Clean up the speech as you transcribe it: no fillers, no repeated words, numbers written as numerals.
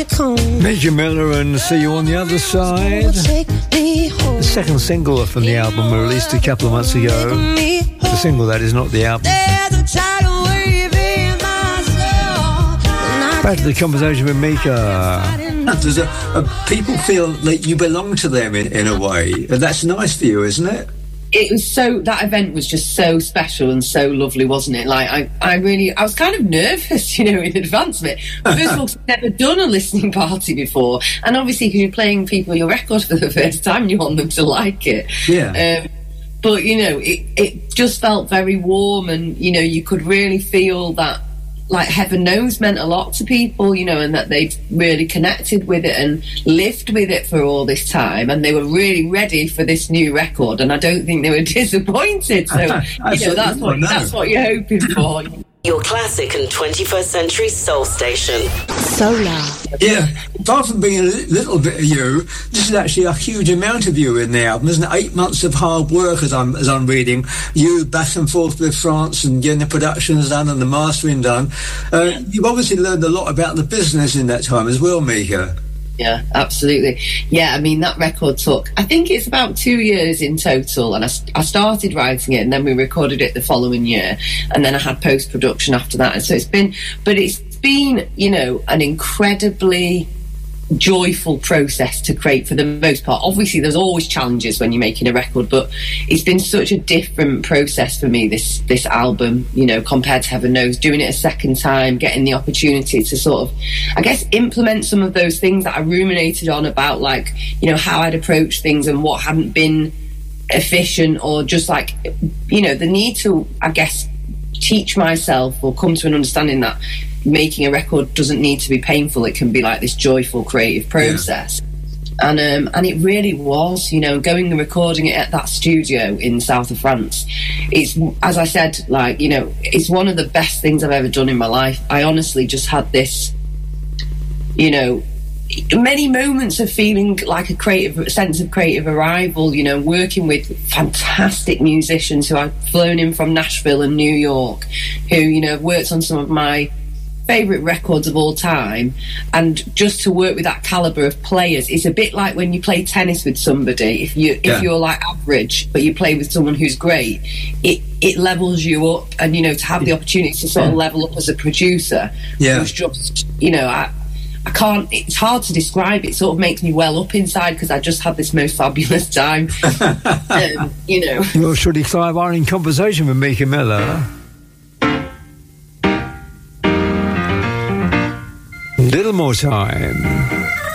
Major Miller and See You on the Other Side. The second single from the album released a couple of months ago. The single, that is, not the album. Back to the conversation with Mika. People feel like you belong to them in a way, and that's nice for you, isn't it? It was that event was just so special and so lovely, wasn't it? Like, I was kind of nervous, in advance of it. First of all, I've never done a listening party before. And obviously, because you're playing people your record for the first time, you want them to like it. Yeah. But, it just felt very warm, and, you could really feel that, like, Heaven Knows meant a lot to people, and that they'd really connected with it and lived with it for all this time, and they were really ready for this new record, and I don't think they were disappointed. So, that's what you're hoping for. Your classic and 21st century soul station. Solar. Yeah, apart from being a little bit of you, this is actually a huge amount of you in the album, isn't it? 8 months of hard work, as I'm reading. You back and forth with France and getting the productions done and the mastering done. You've obviously learned a lot about the business in that time as well, Mika. Yeah, absolutely. Yeah, I mean, that record took, I think it's about 2 years in total, and I started writing it, and then we recorded it the following year, and then I had post-production after that. And so it's been an incredibly joyful process to create, for the most part. Obviously, there's always challenges when you're making a record, but it's been such a different process for me, this album, compared to Heaven Knows. Doing it a second time, getting the opportunity to sort of, I guess, implement some of those things that I ruminated on about, like, how I'd approach things and what hadn't been efficient, or just like, the need to, I guess, teach myself or come to an understanding that making a record doesn't need to be painful. It can be like this joyful creative process. Yeah. And it really was, going and recording it at that studio in south of France. It's, as I said, like, it's one of the best things I've ever done in my life. I honestly just had this, many moments of feeling like a sense of creative arrival, working with fantastic musicians who I've flown in from Nashville and New York, who, have worked on some of my favourite records of all time. And just to work with that calibre of players, it's a bit like when you play tennis with somebody. If you're like average, but you play with someone who's great, it levels you up. And, to have the opportunity to sort of level up as a producer was just, I can't, it's hard to describe. It sort of makes me well up inside, because I just had this most fabulous time. Well, Shirley Clive are in conversation with Mika Miller. Little more time.